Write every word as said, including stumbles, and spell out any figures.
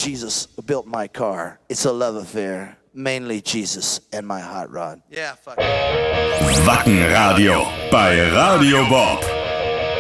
Jesus who built my car. It's a love affair. Mainly Jesus and my hot rod. Yeah, fuck. Wacken Radio bei Radio Bob.